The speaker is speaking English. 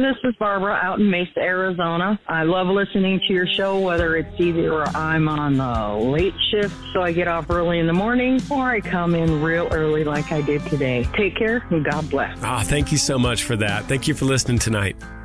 this is Barbara out in Mesa, Arizona. I love listening to your show, whether it's either I'm on the late shift, so I get off early in the morning, or I come in real early like I did today. Take care and God bless. Thank you so much for that. Thank you for listening tonight.